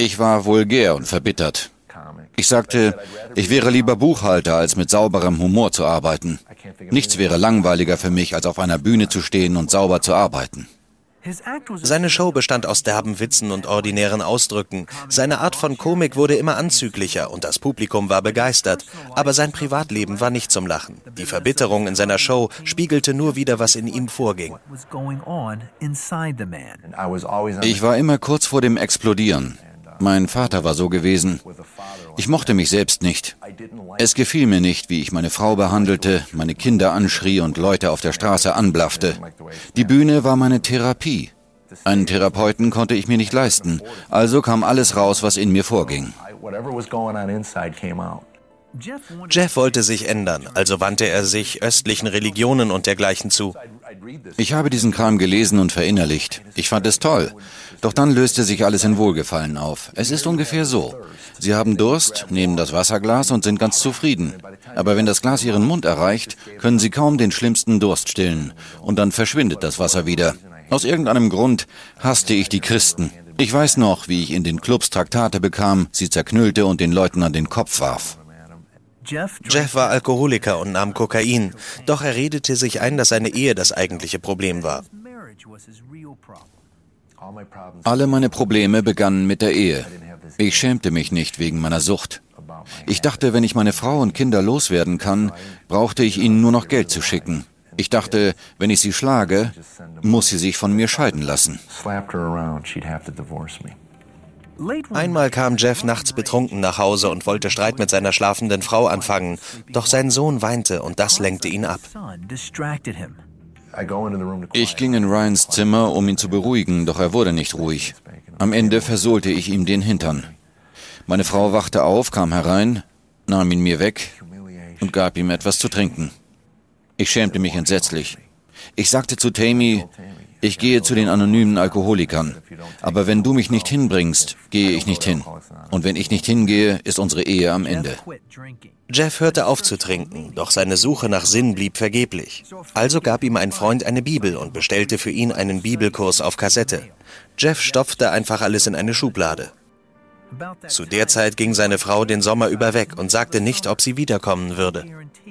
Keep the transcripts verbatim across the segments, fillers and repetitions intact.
Ich war vulgär und verbittert. Ich sagte, ich wäre lieber Buchhalter, als mit sauberem Humor zu arbeiten. Nichts wäre langweiliger für mich, als auf einer Bühne zu stehen und sauber zu arbeiten. Seine Show bestand aus derben Witzen und ordinären Ausdrücken. Seine Art von Komik wurde immer anzüglicher und das Publikum war begeistert. Aber sein Privatleben war nicht zum Lachen. Die Verbitterung in seiner Show spiegelte nur wider, was in ihm vorging. Ich war immer kurz vor dem Explodieren. Mein Vater war so gewesen. Ich mochte mich selbst nicht. Es gefiel mir nicht, wie ich meine Frau behandelte, meine Kinder anschrie und Leute auf der Straße anblaffte. Die Bühne war meine Therapie. Einen Therapeuten konnte ich mir nicht leisten, also kam alles raus, was in mir vorging. Jeff wollte sich ändern, also wandte er sich östlichen Religionen und dergleichen zu. Ich habe diesen Kram gelesen und verinnerlicht. Ich fand es toll. Doch dann löste sich alles in Wohlgefallen auf. Es ist ungefähr so. Sie haben Durst, nehmen das Wasserglas und sind ganz zufrieden. Aber wenn das Glas Ihren Mund erreicht, können Sie kaum den schlimmsten Durst stillen. Und dann verschwindet das Wasser wieder. Aus irgendeinem Grund hasste ich die Christen. Ich weiß noch, wie ich in den Clubs Traktate bekam, sie zerknüllte und den Leuten an den Kopf warf. Jeff war Alkoholiker und nahm Kokain, doch er redete sich ein, dass seine Ehe das eigentliche Problem war. Alle meine Probleme begannen mit der Ehe. Ich schämte mich nicht wegen meiner Sucht. Ich dachte, wenn ich meine Frau und Kinder loswerden kann, brauchte ich ihnen nur noch Geld zu schicken. Ich dachte, wenn ich sie schlage, muss sie sich von mir scheiden lassen. Einmal kam Jeff nachts betrunken nach Hause und wollte Streit mit seiner schlafenden Frau anfangen, doch sein Sohn weinte und das lenkte ihn ab. Ich ging in Ryans Zimmer, um ihn zu beruhigen, doch er wurde nicht ruhig. Am Ende versohlte ich ihm den Hintern. Meine Frau wachte auf, kam herein, nahm ihn mir weg und gab ihm etwas zu trinken. Ich schämte mich entsetzlich. Ich sagte zu Tammy, ich gehe zu den anonymen Alkoholikern. Aber wenn du mich nicht hinbringst, gehe ich nicht hin. Und wenn ich nicht hingehe, ist unsere Ehe am Ende. Jeff hörte auf zu trinken, doch seine Suche nach Sinn blieb vergeblich. Also gab ihm ein Freund eine Bibel und bestellte für ihn einen Bibelkurs auf Kassette. Jeff stopfte einfach alles in eine Schublade. Zu der Zeit ging seine Frau den Sommer über weg und sagte nicht, ob sie wiederkommen würde.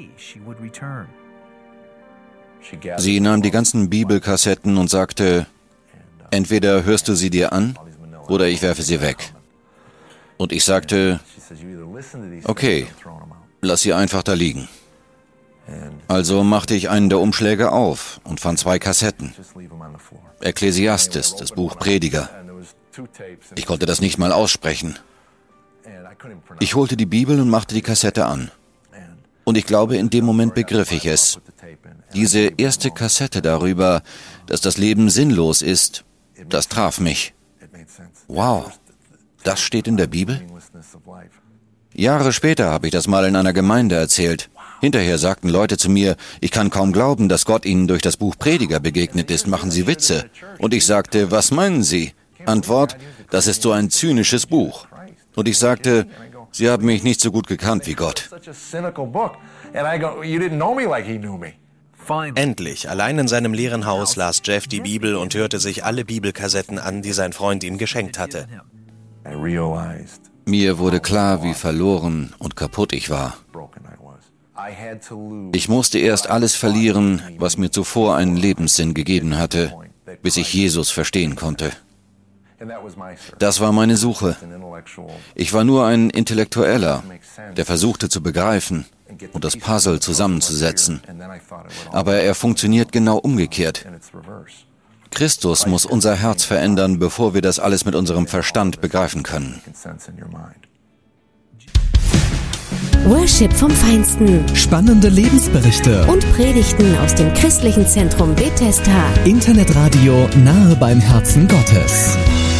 Sie nahm die ganzen Bibelkassetten und sagte, entweder hörst du sie dir an oder ich werfe sie weg. Und ich sagte, okay, lass sie einfach da liegen. Also machte ich einen der Umschläge auf und fand zwei Kassetten. Ekklesiastes, das Buch Prediger. Ich konnte das nicht mal aussprechen. Ich holte die Bibel und machte die Kassette an. Und ich glaube, in dem Moment begriff ich es. Diese erste Kassette darüber, dass das Leben sinnlos ist, das traf mich. Wow, das steht in der Bibel? Jahre später habe ich das mal in einer Gemeinde erzählt. Hinterher sagten Leute zu mir, ich kann kaum glauben, dass Gott ihnen durch das Buch Prediger begegnet ist, machen Sie Witze? Und ich sagte, was meinen Sie? Antwort, das ist so ein zynisches Buch. Und ich sagte, Sie haben mich nicht so gut gekannt wie Gott. Endlich, allein in seinem leeren Haus las Jeff die Bibel und hörte sich alle Bibelkassetten an, die sein Freund ihm geschenkt hatte. Mir wurde klar, wie verloren und kaputt ich war. Ich musste erst alles verlieren, was mir zuvor einen Lebenssinn gegeben hatte, bis ich Jesus verstehen konnte. Das war meine Suche. Ich war nur ein Intellektueller, der versuchte zu begreifen und das Puzzle zusammenzusetzen. Aber er funktioniert genau umgekehrt. Christus muss unser Herz verändern, bevor wir das alles mit unserem Verstand begreifen können. Worship vom Feinsten. Spannende Lebensberichte. Und Predigten aus dem christlichen Zentrum Bethesda. Internetradio nahe beim Herzen Gottes.